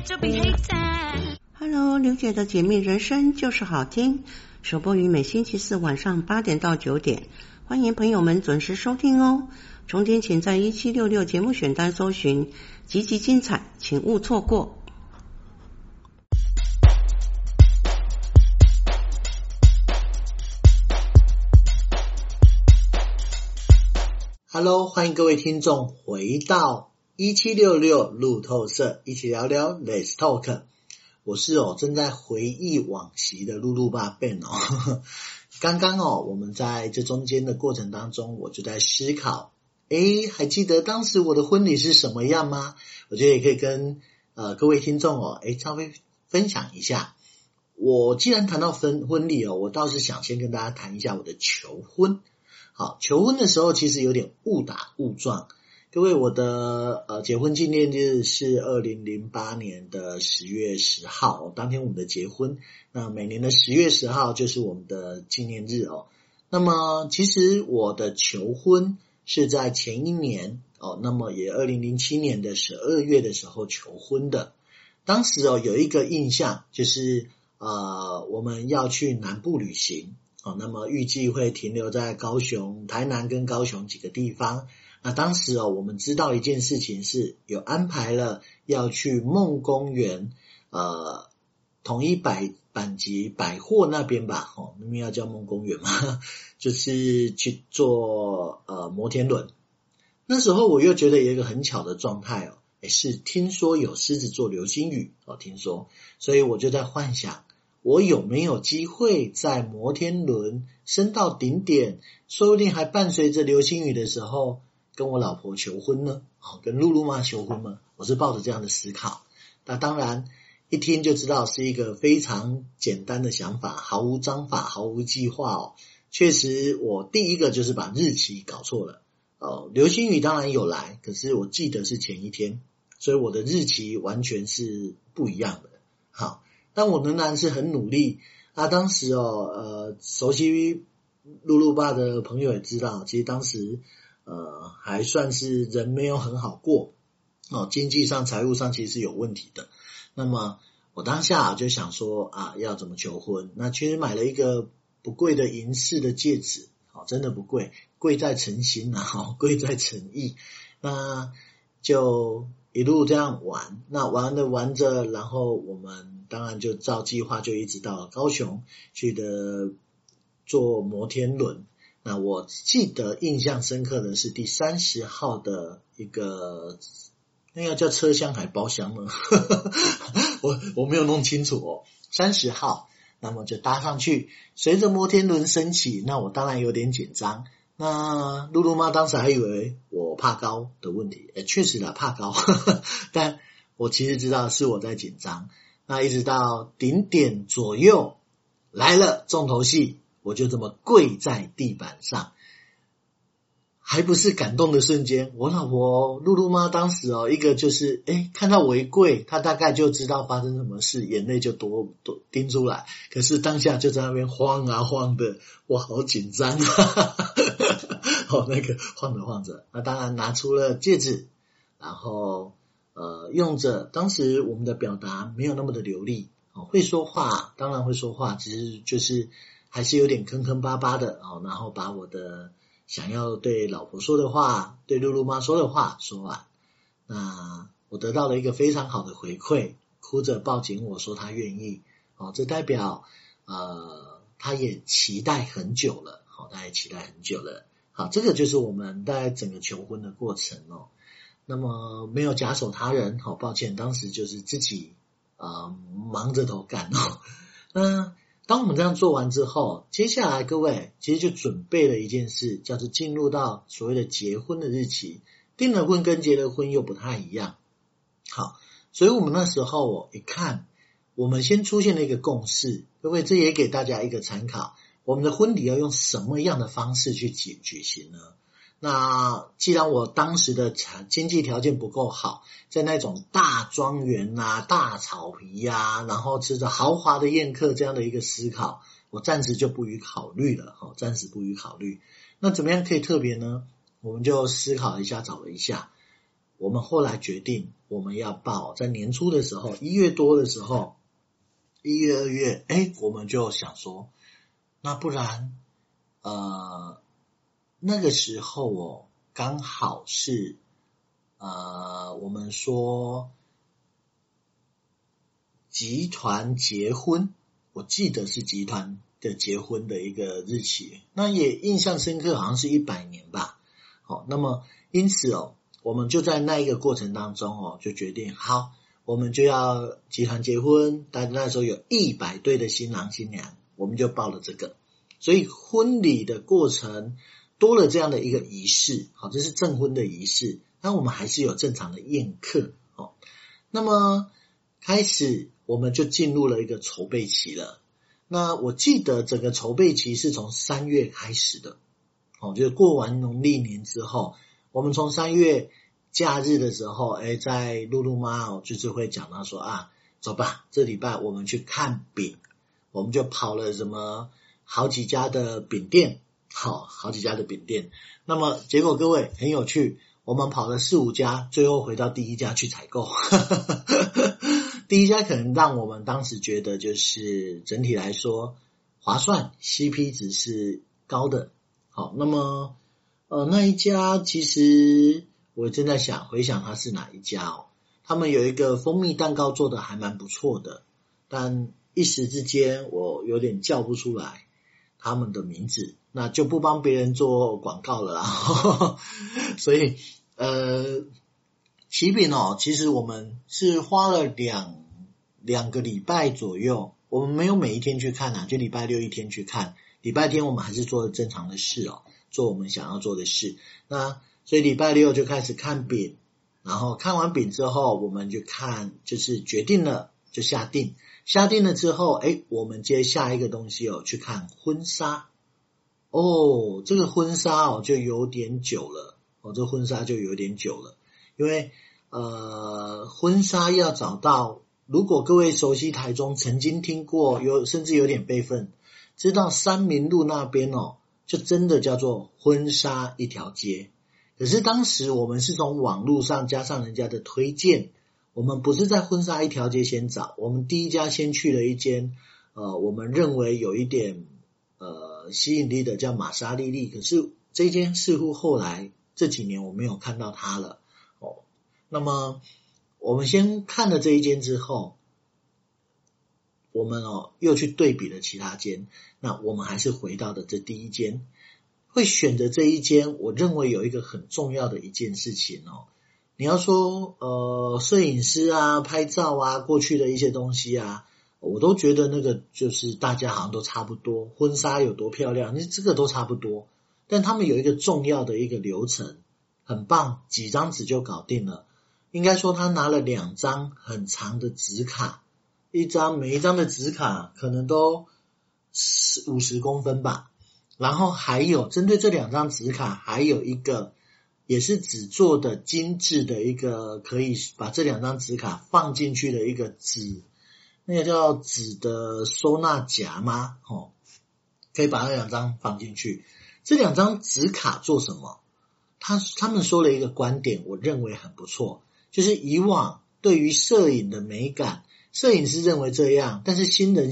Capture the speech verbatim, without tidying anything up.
就比黑蛋。 Hello， 刘姐的解密人生就是好听，首播于每星期四晚上八点到九点，欢迎朋友们准时收听哦。重点请在一七六六节目选单搜寻，极其精彩，请勿错过。 Hello， 欢迎各位听众回到一七六六路透社，一起聊聊 Let's Talk。我是哦正在回忆往昔的露露爸 Ben 哦。刚刚哦我们在这中间的过程当中，我就在思考，诶，还记得当时我的婚礼是什么样吗？我觉得也可以跟呃各位听众哦，诶稍微分享一下。我既然谈到婚婚礼哦，我倒是想先跟大家谈一下我的求婚。好，求婚的时候其实有点误打误撞。各位，我的呃结婚纪念日是二零零八年的十月十号，哦，当天我们的结婚。那每年的十月十号就是我们的纪念日哦。那么其实我的求婚是在前一年哦，那么也二零零七年的十二月的时候求婚的。当时哦有一个印象就是呃我们要去南部旅行。哦，那么预计会停留在高雄、台南跟高雄几个地方。那当时哦，我们知道一件事情是有安排了要去梦公园，呃，统一百板级百货那边吧，哦，那边要叫梦公园嘛，就是去坐呃摩天轮。那时候我又觉得有一个很巧的状态哦，也是听说有狮子座流星雨哦，听说，所以我就在幻想。我有没有机会在摩天轮升到顶点，说不定还伴随着流星雨的时候跟我老婆求婚呢？哦，跟露露妈求婚吗？我是抱着这样的思考。那当然一听就知道是一个非常简单的想法，毫无章法，毫无计划哦。确实我第一个就是把日期搞错了。哦，流星雨当然有来，可是我记得是前一天，所以我的日期完全是不一样的。好，但我仍然是很努力啊！当时哦，呃，熟悉露露爸的朋友也知道，其实当时呃还算是人没有很好过哦，经济上、财务上其实是有问题的。那么我当下就想说啊，要怎么求婚？那其实买了一个不贵的银饰的戒指，哦，真的不贵，贵在诚心啊，哦，贵在诚意。那就一路这样玩，那玩着玩着，然后我们当然就照计划就一直到高雄去的坐摩天轮。那我记得印象深刻的是第三十号的一个，那个叫车厢还包厢呢？我我没有弄清楚哦。三十号，那么就搭上去，随着摩天轮升起，那我当然有点紧张。那露露妈当时还以为我怕高的问题，诶，确实啦，怕高，呵呵，但我其实知道是我在紧张。那一直到顶点左右来了重头戏，我就这么跪在地板上，还不是感动的瞬间。我老婆露露妈当时哦，一个就是诶看到我一跪，她大概就知道发生什么事，眼泪就多多滴出来。可是当下就在那边晃啊晃的，我好紧张啊。哦，那个晃着晃着，那当然拿出了戒指，然后呃用着。当时我们的表达没有那么的流利，哦，会说话，当然会说话，只是就是还是有点坑坑巴巴的哦。然后把我的想要对老婆说的话，对露露妈说的话说完。那我得到了一个非常好的回馈，哭着抱紧我说她愿意。哦，这代表呃她也期待很久了，哦，她也期待很久了。好，这个就是我们大概整个求婚的过程哦。那么没有假手他人，好抱歉，当时就是自己呃忙着头干哦。那当我们这样做完之后，接下来各位其实就准备了一件事，叫做进入到所谓的结婚的日期。订了婚跟结了婚又不太一样。好，所以我们那时候我一看，我们先出现了一个共识，各位这也给大家一个参考。我们的婚礼要用什么样的方式去举举行呢？那既然我当时的经济条件不够好，在那种大庄园啊、大草皮啊，然后吃着豪华的宴客这样的一个思考，我暂时就不予考虑了，哦，暂时不予考虑。那怎么样可以特别呢？我们就思考一下，找了一下， 我们后来决定我们要报，在年初的时候，一月多的时候，一月二月，哎，我们就想说，那不然，呃，那个时候哦，刚好是，呃，我们说集团结婚，我记得是集团的结婚的一个日期，那也印象深刻，好像是一百年吧。好，那么因此哦，我们就在那一个过程当中哦，就决定好，我们就要集团结婚，但那时候有一百对的新郎新娘，我们就报了这个，所以婚礼的过程多了这样的一个仪式，好，这是证婚的仪式，但我们还是有正常的宴客哦。那么开始我们就进入了一个筹备期了。那我记得整个筹备期是从三月开始的，哦，就是过完农历年之后，我们从三月假日的时候，哎，在露露妈哦，就是会讲到说啊，走吧，这礼拜我们去看饼，我们就跑了什么好几家的饼店，好，好几家的饼店。那么结果各位很有趣，我们跑了四五家，最后回到第一家去采购。第一家可能让我们当时觉得就是整体来说划算 ，C P 值是高的。好，那么呃那一家其实我正在想回想它是哪一家哦，他们有一个蜂蜜蛋糕做的还蛮不错的，但一时之间我有点叫不出来他们的名字，那就不帮别人做广告了啦。所以呃喜饼哦，其实我们是花了两两个礼拜左右，我们没有每一天去看啊，就礼拜六一天去看，礼拜天我们还是做正常的事哦，做我们想要做的事。那所以礼拜六就开始看饼，然后看完饼之后，我们就看，就是决定了就下定，下定了之后，哎，我们接下一个东西哦，去看婚纱。哦，这个婚纱哦就有点久了，哦，这个婚纱就有点久了。因为呃，婚纱要找到，如果各位熟悉台中，曾经听过，有甚至有点辈分，知道三民路那边哦，就真的叫做婚纱一条街。可是当时我们是从网络上加上人家的推荐，我们不是在婚纱一条街先找，我们第一家先去了一间，呃，我们认为有一点呃吸引力的叫玛莎丽丽，可是这间似乎后来这几年我没有看到它了。哦，那么我们先看了这一间之后，我们哦又去对比了其他间，那我们还是回到的这第一间。会选择这一间，我认为有一个很重要的一件事情哦。你要说呃摄影师啊、拍照啊、过去的一些东西啊，我都觉得那个就是大家好像都差不多，婚纱有多漂亮，你这个都差不多。但他们有一个重要的一个流程，很棒，几张纸就搞定了。应该说他拿了两张很长的纸卡，一张每一张的纸卡可能都五十公分吧。然后还有针对这两张纸卡，还有一个也是纸做的精致的一个可以把这两张纸卡放进去的一个纸，那个叫纸的收纳夹吗？哦，可以把那两张放进去。这两张纸卡做什么？他他们说了一个观点，我认为很不错，就是以往对于摄影的美感，摄影师认为这样，但是新人